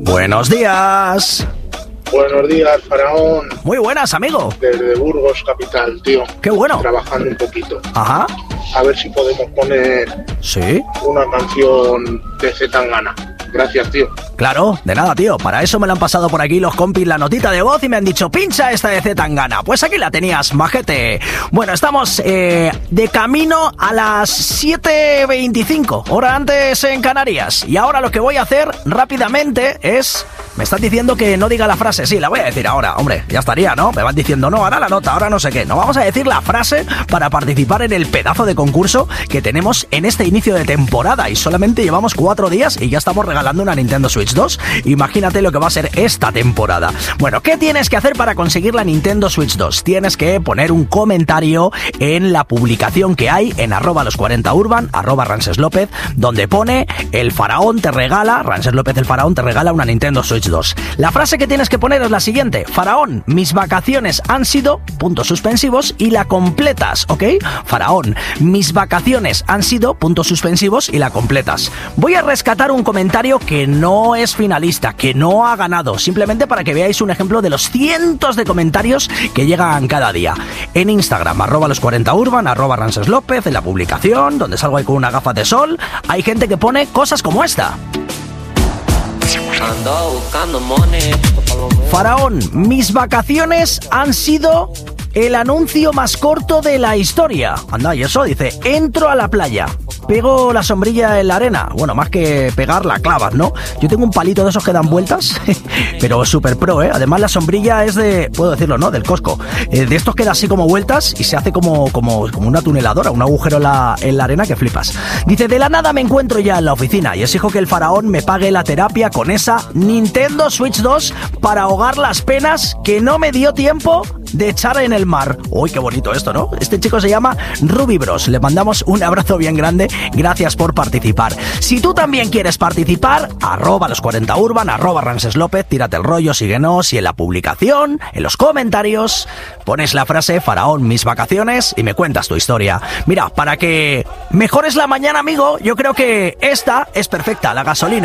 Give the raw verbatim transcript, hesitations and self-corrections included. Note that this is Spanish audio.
Buenos días. Buenos días, Faraón. Muy buenas, amigo. Desde Burgos, capital, tío. Qué bueno. Trabajando un poquito. Ajá. A ver si podemos poner ¿Sí? una canción de C. Tangana. Gracias, tío. Claro, de nada, tío. Para eso me la han pasado por aquí los compis la notita de voz y me han dicho, pincha esta de C. Tangana. Pues aquí la tenías, majete. Bueno, estamos eh, de camino a las siete veinticinco, hora antes en Canarias. Y ahora lo que voy a hacer rápidamente es... Me están diciendo que no diga la frase. Sí, la voy a decir ahora, hombre, ya estaría, ¿no? Me van diciendo, no, ahora la nota, ahora no sé qué. No, vamos a decir la frase para participar en el pedazo de concurso que tenemos en este inicio de temporada. Y solamente llevamos cuatro días y ya estamos regalando una Nintendo Switch dos. Imagínate lo que va a ser esta temporada. Bueno, ¿qué tienes que hacer para conseguir la Nintendo Switch dos? Tienes que poner un comentario en la publicación que hay en arroba los cuarenta urban, arroba Ramses López, donde pone el faraón te regala, Ramses López el faraón te regala una Nintendo Switch dos. La frase que tienes que poner es la siguiente: Faraón, mis vacaciones han sido puntos suspensivos, y la completas, ¿ok? Faraón, mis vacaciones han sido puntos suspensivos, y la completas. Voy a rescatar un comentario que no es finalista, que no ha ganado, simplemente para que veáis un ejemplo de los cientos de comentarios que llegan cada día. En Instagram, arroba los cuarenta urban, arroba Ramses López, en la publicación, donde salgo ahí con una gafa de sol, hay gente que pone cosas como esta. Faraón, mis vacaciones han sido el anuncio más corto de la historia. Anda, y eso dice, entro a la playa, pego la sombrilla en la arena. Bueno, más que pegar, la clavas, ¿no? Yo tengo un palito de esos que dan vueltas, pero súper pro, ¿eh? Además la sombrilla es de, puedo decirlo, ¿no? Del Costco. Eh, de estos que da así como vueltas y se hace como, como, como una tuneladora, un agujero en la, en la arena que flipas. Dice, de la nada me encuentro ya en la oficina y exijo que el faraón me pague la terapia con esa Nintendo Switch dos para ahogar las penas que no me dio tiempo de echar en el mar. Uy, qué bonito esto, ¿no? Este chico se llama Ruby Bros. Le mandamos un abrazo bien grande. Gracias por participar. Si tú también quieres participar, arroba los cuarenta urban, arroba Ramses López, tírate el rollo, síguenos, y en la publicación, en los comentarios, pones la frase Faraón, mis vacaciones, y me cuentas tu historia. Mira, para que mejores la mañana, amigo, yo creo que esta es perfecta, la gasolina.